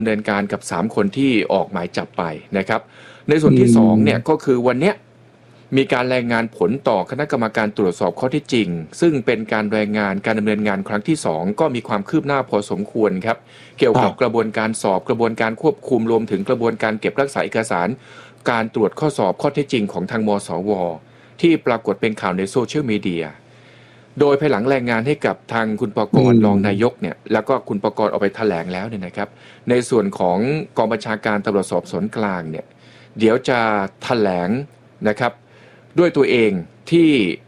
ดำเนินการกับ3คนที่ออกหมายจับไปนะครับในส่วนที่2เนี่ยก็คือวันเนี้ยมีการรายงานผลต่อคณะกรรมการตรวจสอบข้อเท็จจริงซึ่งเป็นการรายงานการดำเนินงานครั้งที่2ก็มีความคืบหน้าพอสมควรครับเกี่ยวกับกระบวนการสอบกระบวนการควบคุมรวมถึงกระบวนการเก็บรักษาเอกสารการตรวจข้อสอบข้อเท็จจริงของทางมสวที่ปรากฏเป็นข่าวในโซเชียลมีเดียโดยภายหลังรายงานให้กับทางคุณปกรณ์รองนายกเนี่ยแล้วก็คุณปกรณ์ออกไปแถลงแล้วเนี่ยนะครับในส่วนของกองบัญชาการตำรวจสอบสวนกลางเนี่ยเดี๋ยวจะแถลงนะครับด้วยตัวเองที่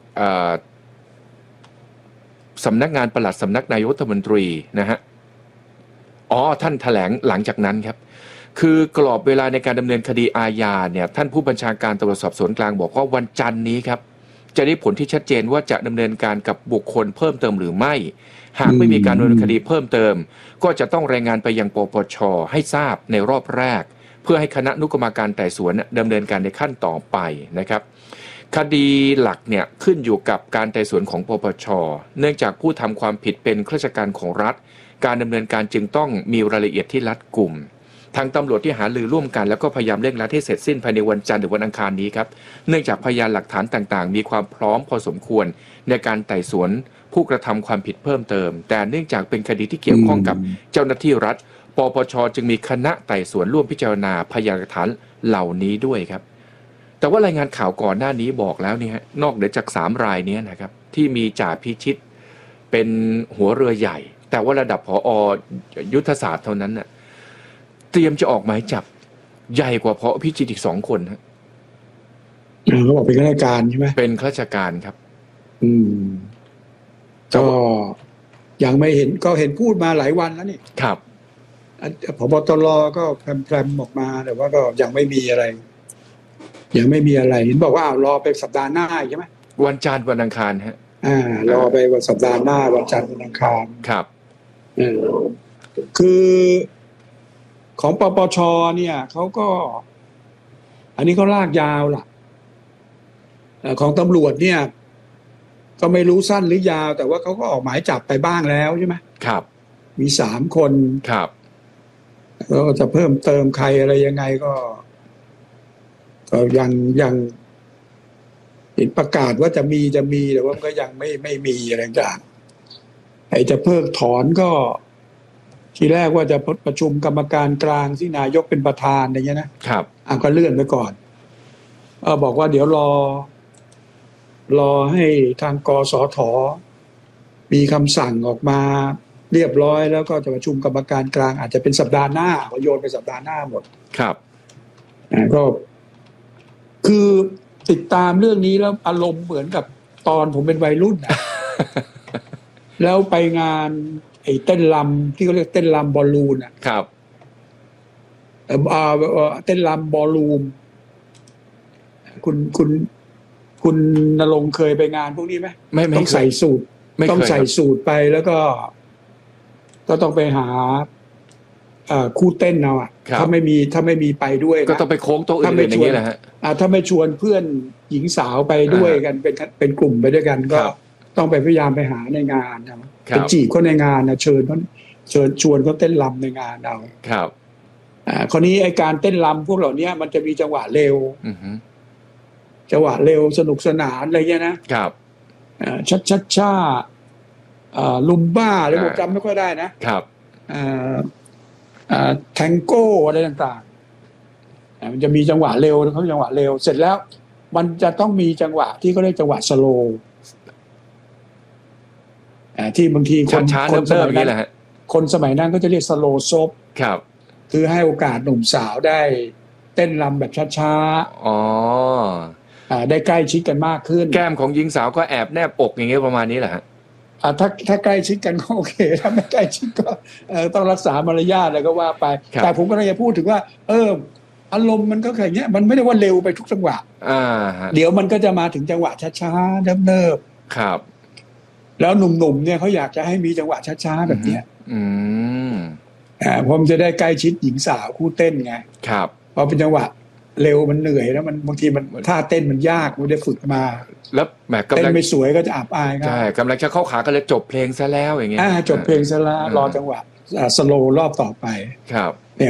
สำนักงานปลัดสำนักนายกรัฐมนตรีนะฮะท่านแถลงหลังจากนั้นครับคือกรอบเวลาในการดำเนินคดีอาญาเนี่ยท่านผู้บัญชาการตำรวจสอบสวนกลางบอกว่าวันจันทร์นี้ครับจะได้ผลที่ชัดเจนว่าจะดำเนินการกับบุคคลเพิ่มเติมหรือไม่หากไม่มีการดำเนินคดีเพิ่มเติมก็จะต้องรายงานไปยังปปช.ให้ทราบในรอบแรกเพื่อให้คณะอนุกรรมการไต่สวนดำเนินการในขั้นต่อไปนะครับคดีหลักเนี่ยขึ้นอยู่กับการไต่สวนของปปช.เนื่องจากผู้ทำความผิดเป็นข้าราชการของรัฐการดำเนินการจึงต้องมีรายละเอียดที่รัดกุมทางตำรวจที่หารือร่วมกันแล้วก็พยายามเร่งรัดให้เสร็จสิ้นภายในวันจันทร์หรือวันอังคารนี้ครับเนื่องจากพยานหลักฐานต่างๆมีความพร้อมพอสมควรในการไต่สวนผู้กระทำความผิดเพิ่มเติมแต่เนื่องจากเป็นคดีที่เกี่ยวข้องกับเจ้าหน้าที่รัฐปปช.จึงมีคณะไต่สวนร่วมพิจารณาพยานหลักฐานเหล่านี้ด้วยครับแต่ว่ารายงานข่าวก่อนหน้านี้บอกแล้วนี่ฮะนอกเหนือจาก3รายนี้นะครับที่มีจ่าพิชิตเป็นหัวเรือใหญ่แต่ว่าระดับผอ.ยุทธศาสตร์เท่านั้นน่ะเตรียมจะออกหมายจับใหญ่กว่าผอ.พิชิตอีก2 คนฮะเขาบอกเป็นข้าราชการใช่ไหมเป็นข้าราชการครับก็ยังไม่เห็นก็เห็นพูดมาหลายวันแล้วนี่ครับผบ.ตร.ก็แพรมออกมาแต่ว่าก็ยังไม่มีอะไรเห็นบอกว่ารอไปสัปดาห์หน้าใช่ไหมวันจันทร์วันอังคารฮะรอไปวันสัปดาห์หน้าวันจันทร์วันอังคารครับคือของปปช.เนี่ยเขาก็อันนี้เขาลากยาวล่ะของตำรวจเนี่ยก็ไม่รู้สั้นหรือยาวแต่ว่าเขาก็ออกหมายจับไปบ้างแล้วใช่ไหมครับมี3 คนครับแล้วจะเพิ่มเติมใครอะไรยังไงก็ยังเห็นประกาศว่าจะมีแต่ว่าก็ยังไม่มีอะไรต่างไอ้จะเพิกถอนก็ทีแรกว่าจะประชุมกรรมการกลางที่นายกเป็นประธานอย่างเงี้ยนะครับก็เลื่อนไปก่อนบอกว่าเดี๋ยวรอให้ทางกสท.มีคำสั่งออกมาเรียบร้อยแล้วก็จะประชุมกรรมการกลางอาจจะเป็นสัปดาห์หน้าก็โยนไปสัปดาห์หน้าหมดครับก็คือติดตามเรื่องนี้แล้วอารมณ์เหมือนกับตอนผมเป็นวัยรุ่น แล้วไปงานไอ้เต้นรำที่เขาเรียกเต้นรำบอลลูนครับเต้นรำบอลลูมคุณณรงค์เคยไปงานพวกนี้ไหมไม่ต้องใส่สูทต้องใส่สูทไปแล้วก็ต้องไปหาคู่เต้นเอาถ้าไม่มีไปด้วยก็ต้องไปโค้งโต๊ะอื่นอย่างนี้แหละฮะถ้าไม่ชวนเพื่อนหญิงสาวไปด้วยกันเป็นกลุ่มไปด้วยกันก็ต้องไปพยายามไปหาในงานไปจีบเขาในงานเชิญชวนเขาเต้นรำในงานเอาครับคราวนี้ไอ้การเต้นรำพวกเหล่านี้มันจะมีจังหวะเร็วจังหวะเร็วสนุกสนานอะไรเงี้ยนะครับช่าลุมบ้าอะไรผมจำไม่ค่อยได้นะครับแทงโก้อะไรต่างๆมันจะมีจังหวะเร็วเขาจังหวะเร็วเสร็จแล้วมันจะต้องมีจังหวะที่เขาเรียกจังหวะสโลว์ที่บางทีคนสมัยนั้นก็จะเรียกสโลว์ซบครับคือให้โอกาสหนุ่มสาวได้เต้นรำแบบช้าๆได้ใกล้ชิดกันมากขึ้นแก้มของหญิงสาวก็แอบแนบอกอย่างเงี้ยประมาณนี้แหละฮะถ้าใกล้ชิดกันก็โอเคถ้าไม่ใกล้ชิดก็ต้องรักษามารยาทอะไรก็ว่าไปแต่ผมก็เลยจะพูดถึงว่าอารมณ์มันก็แค่เนี้ยมันไม่ได้ว่าเร็วไปทุกจังหวะเดี๋ยวมันก็จะมาถึงจังหวะช้าๆเนิบๆครับแล้วหนุ่มๆเนี่ยเขาอยากจะให้มีจังหวะช้าๆแบบเนี้ยผมจะได้ใกล้ชิดหญิงสาวคู่เต้นไงครับพอเป็นจังหวะเร็วมันเหนื่อยแล้วมันบางทีมันท่าเต้นมันยากมันได้ฝึกมาแล้วแหมเต้นไม่สวยก็จะอับอายใช่กำลังจะเข้าขาก็เลยจบเพลงซะแล้วอย่างเงี้ยจบเพลงซะแล้วรอจังหวะสโลว์รอบต่อไปครับ